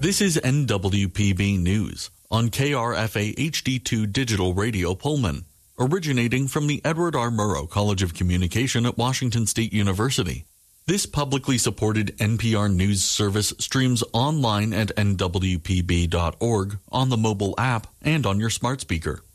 This is NWPB News on KRFA HD2 Digital Radio Pullman, originating from the Edward R. Murrow College of Communication at Washington State University. This publicly supported NPR News service streams online at nwpb.org, on the mobile app, and on your smart speaker.